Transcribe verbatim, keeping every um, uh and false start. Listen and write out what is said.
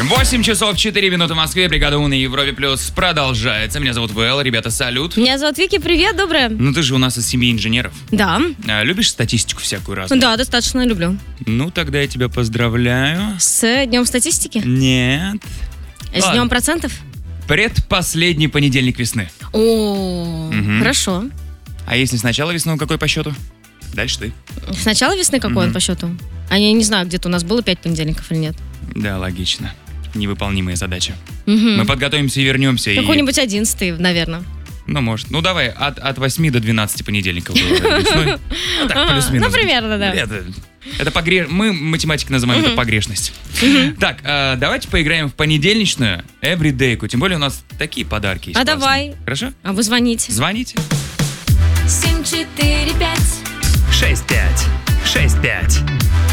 восемь часов четыре минуты в Москве. Бригада У на Европе Плюс продолжается. Меня зовут Вэл. Ребята, салют. Меня зовут Вики. Привет, доброе. Ну ты же у нас из семьи инженеров. Да. А, любишь статистику всякую разную? Да, достаточно люблю. Ну тогда я тебя поздравляю. С Днем статистики? Нет. С Ладно. Днем процентов? Предпоследний понедельник весны. О, Мгм. хорошо. А если сначала весны, какой по счету? Дальше ты. С начала весны какой он Мгм. по счету? А я не знаю, где-то у нас было пять понедельников или нет. Да, логично. Невыполнимая задача. Мгм. Мы подготовимся и вернемся. И... Какой-нибудь одиннадцатый, наверное. Ну, может. Ну, давай, от, от восьми до двенадцати понедельников было весной. Ну, так, А, плюс-минус. ну, примерно, да. Это, это погре... Мы, математики, называем это погрешность. Так, а, давайте поиграем в понедельничную эвридейку. Тем более у нас такие подарки есть. А классные. давай. Хорошо? А вы звоните. Звоните. семь четыре пять. шесть пять шесть пять.